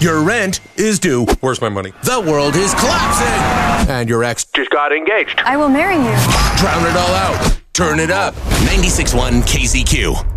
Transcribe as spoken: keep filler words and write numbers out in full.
Your rent is due. Where's my money? The world is collapsing. And your ex just got engaged. I will marry you. Drown it all out. Turn it up. ninety-six point one K Z Q.